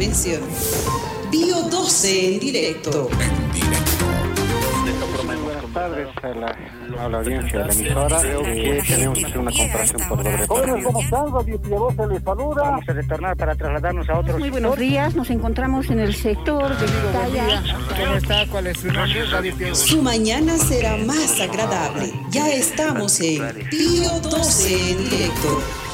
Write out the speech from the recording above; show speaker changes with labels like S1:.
S1: mención. Bio 12 en directo.
S2: Buenas tardes a la audiencia de la emisora. Creo que tenemos que hacer una comparación por doble
S3: Jóvenes, ¿cómo están? Radio Piadosa les saluda.
S2: Vamos a retornar para trasladarnos a otros.
S4: Muy buenos días, nos encontramos en el sector de Talla.
S5: ¿Cómo está? ¿Cuál es su nombre? Radio Piadosa.
S1: Su mañana será más agradable. Ya estamos en Bio 12 en directo.